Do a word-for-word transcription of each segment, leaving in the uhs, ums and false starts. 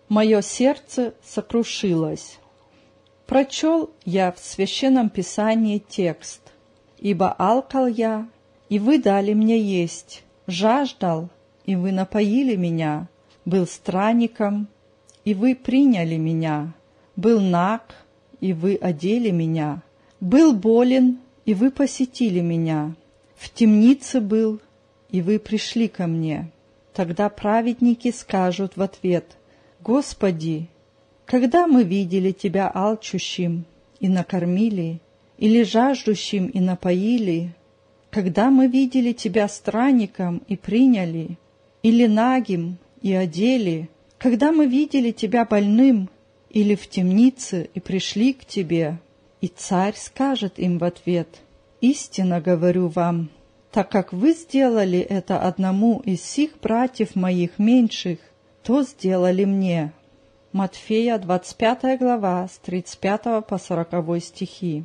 Мое сердце сокрушилось. Прочел я в Священном Писании текст: «Ибо алкал я, и вы дали мне есть, жаждал, и вы напоили меня, был странником, и вы приняли меня, был наг, и вы одели меня, был болен, и вы посетили меня, в темнице был, и вы пришли ко мне». Тогда праведники скажут в ответ: «Господи, когда мы видели Тебя алчущим и накормили, или жаждущим и напоили? Когда мы видели Тебя странником и приняли, или нагим и одели? Когда мы видели Тебя больным или в темнице и пришли к Тебе?» И царь скажет им в ответ: «Истинно говорю вам, так как вы сделали это одному из сих братьев моих меньших, то сделали мне». Матфея, двадцать пятая глава, с тридцать пятого по сороковой стихи.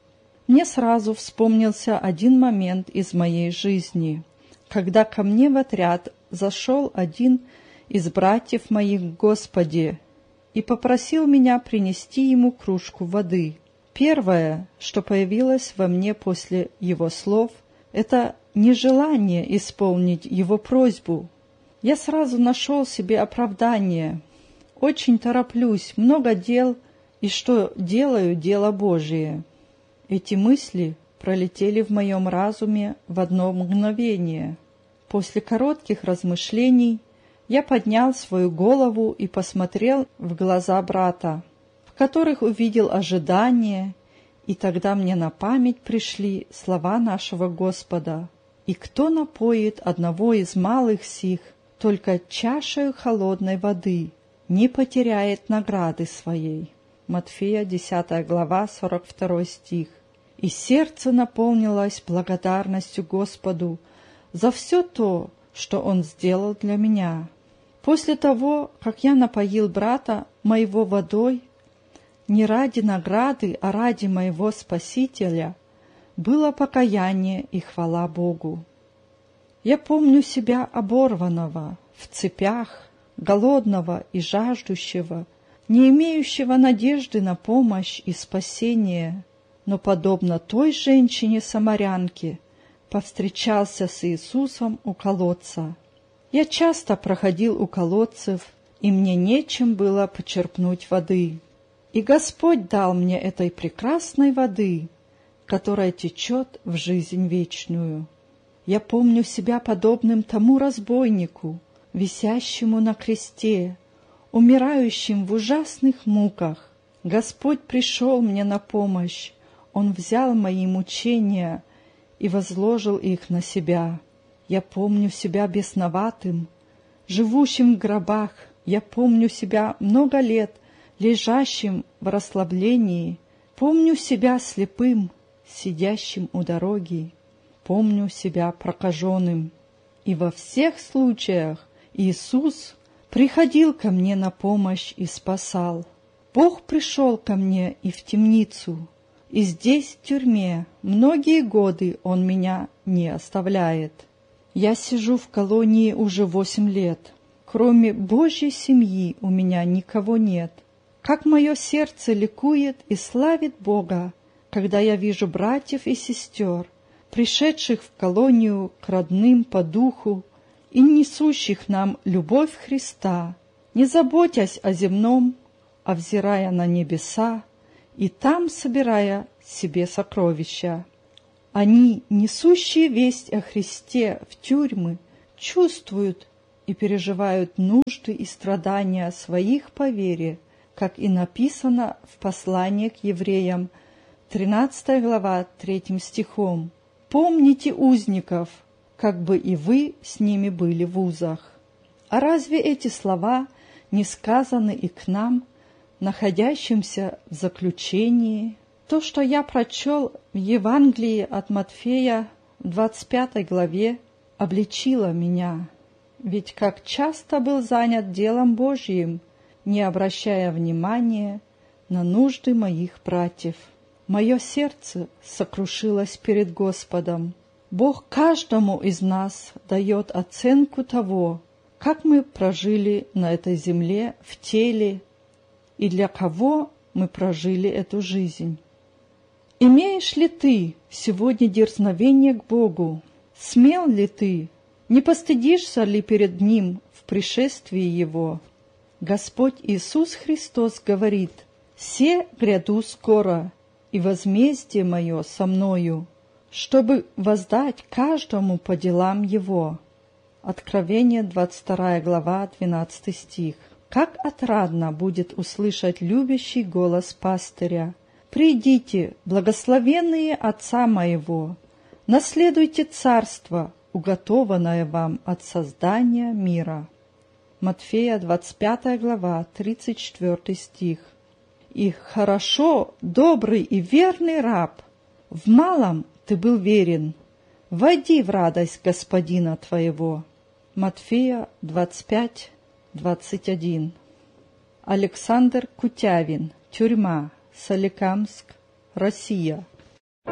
Мне сразу вспомнился один момент из моей жизни, когда ко мне в отряд зашел один из братьев моих в Господе и попросил меня принести ему кружку воды. Первое, что появилось во мне после его слов, это нежелание исполнить его просьбу. Я сразу нашел себе оправдание. Очень тороплюсь, много дел, и что делаю дело Божие. Эти мысли пролетели в моем разуме в одно мгновение. После коротких размышлений я поднял свою голову и посмотрел в глаза брата, в которых увидел ожидание, и тогда мне на память пришли слова нашего Господа: «И кто напоит одного из малых сих только чашею холодной воды, не потеряет награды своей». Матфея, десятая глава, сорок второй стих. И сердце наполнилось благодарностью Господу за все то, что Он сделал для меня. После того, как я напоил брата моего водой, не ради награды, а ради моего Спасителя, было покаяние и хвала Богу. Я помню себя оборванного, в цепях, голодного и жаждущего, не имеющего надежды на помощь и спасение, но, подобно той женщине-самарянке, повстречался с Иисусом у колодца. Я часто проходил у колодцев, и мне нечем было почерпнуть воды. И Господь дал мне этой прекрасной воды, которая течет в жизнь вечную. Я помню себя подобным тому разбойнику, висящему на кресте, умирающим в ужасных муках. Господь пришел мне на помощь, Он взял мои мучения и возложил их на себя. Я помню себя бесноватым, живущим в гробах. Я помню себя много лет лежащим в расслаблении. Помню себя слепым, сидящим у дороги. Помню себя прокаженным. И во всех случаях Иисус приходил ко мне на помощь и спасал. Бог пришел ко мне и в темницу, и здесь, в тюрьме, многие годы Он меня не оставляет. Я сижу в колонии уже восемь лет. Кроме Божьей семьи у меня никого нет. Как мое сердце ликует и славит Бога, когда я вижу братьев и сестер, пришедших в колонию к родным по духу и несущих нам любовь Христа, не заботясь о земном, а взирая на небеса и там собирая себе сокровища. Они, несущие весть о Христе в тюрьмы, чувствуют и переживают нужды и страдания своих по вере, как и написано в послании к евреям, тринадцатая глава, третьим стихом. «Помните узников, как бы и вы с ними были в узах». А разве эти слова не сказаны и к нам, находящимся в заключении? То, что я прочел в Евангелии от Матфея в двадцать пятой главе, обличило меня, ведь как часто был занят делом Божьим, не обращая внимания на нужды моих братьев. Мое сердце сокрушилось перед Господом. Бог каждому из нас дает оценку того, как мы прожили на этой земле в теле и для кого мы прожили эту жизнь. Имеешь ли ты сегодня дерзновение к Богу? Смел ли ты? Не постыдишься ли перед Ним в пришествии Его? Господь Иисус Христос говорит: «Се гряду скоро, и возмездие мое со мною, чтобы воздать каждому по делам его». Откровение, двадцать вторая глава, двенадцатый стих. Как отрадно будет услышать любящий голос пастыря: «Придите, благословенные Отца моего, наследуйте царство, уготованное вам от создания мира». Матфея, двадцать пятая глава, тридцать четвёртый стих. «И хорошо, добрый и верный раб, в малом ты был верен, войди в радость господина твоего». Матфея двадцать пять, двадцать один. Александр Кутявин. Тюрьма. Соликамск. Россия.